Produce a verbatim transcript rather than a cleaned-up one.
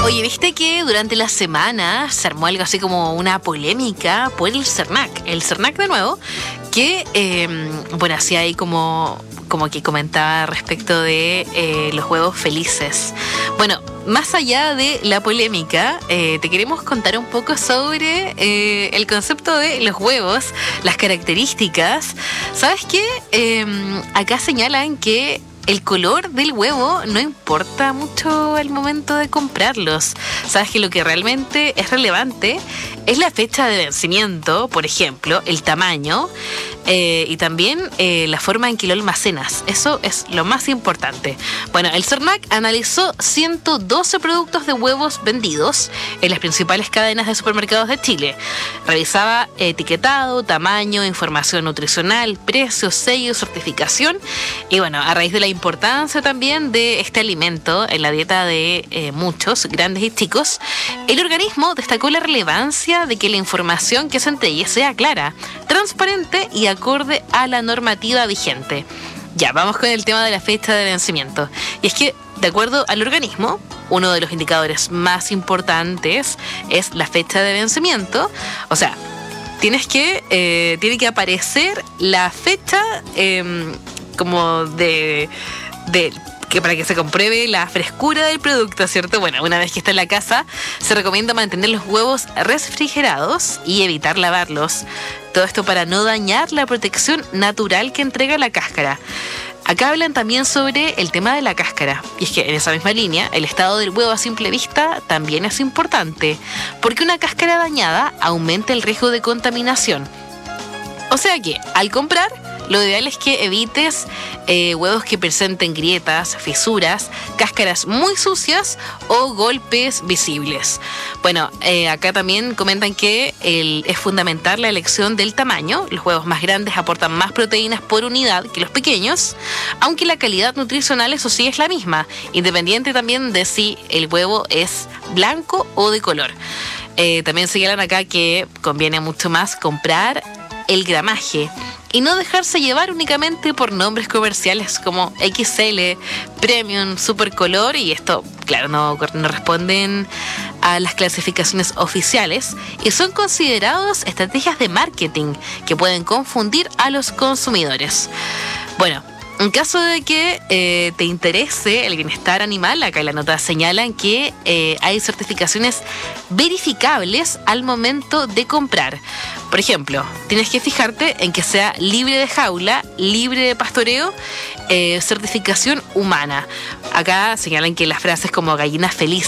Oye, ¿viste que durante la semana se armó algo así como una polémica por el Cernac? El Cernac de nuevo, que, eh, bueno, hacía ahí como, como que comentaba respecto de eh, los huevos felices. Bueno, más allá de la polémica, eh, te queremos contar un poco sobre eh, el concepto de los huevos, las características. ¿Sabes qué? Eh, acá señalan que el color del huevo no importa mucho al momento de comprarlos. Sabes que lo que realmente es relevante es la fecha de vencimiento, por ejemplo, el tamaño eh, y también eh, la forma en que lo almacenas. Eso es lo más importante. Bueno, el Cernac analizó ciento doce productos de huevos vendidos en las principales cadenas de supermercados de Chile. Revisaba etiquetado, tamaño, información nutricional, precio, sello, certificación y bueno, a raíz de la importancia también de este alimento en la dieta de eh, muchos, grandes y chicos, el organismo destacó la relevancia de que la información que se entregue sea clara, transparente y acorde a la normativa vigente. Ya, vamos con el tema de la fecha de vencimiento. Y es que, de acuerdo al organismo, uno de los indicadores más importantes es la fecha de vencimiento. O sea, tienes que, eh, tiene que aparecer la fecha eh, como de... de que para que se compruebe la frescura del producto, ¿cierto? Bueno, una vez que está en la casa, se recomienda mantener los huevos refrigerados y evitar lavarlos. Todo esto para no dañar la protección natural que entrega la cáscara. Acá hablan también sobre el tema de la cáscara. Y es que en esa misma línea, el estado del huevo a simple vista también es importante, porque una cáscara dañada aumenta el riesgo de contaminación. O sea que, al comprar, lo ideal es que evites eh, huevos que presenten grietas, fisuras, cáscaras muy sucias o golpes visibles. Bueno, eh, acá también comentan que el, es fundamental la elección del tamaño. Los huevos más grandes aportan más proteínas por unidad que los pequeños, aunque la calidad nutricional, eso sí, es la misma, independiente también de si el huevo es blanco o de color. Eh, también señalan acá que conviene mucho más comprar el gramaje y no dejarse llevar únicamente por nombres comerciales como equis ele, Premium, Supercolor, y esto, claro, no, no responden a las clasificaciones oficiales y son considerados estrategias de marketing que pueden confundir a los consumidores. Bueno, en caso de que eh, te interese el bienestar animal, acá en la nota señalan que eh, hay certificaciones verificables al momento de comprar. Por ejemplo, tienes que fijarte en que sea libre de jaula, libre de pastoreo, eh, certificación humana. Acá señalan que las frases como gallina feliz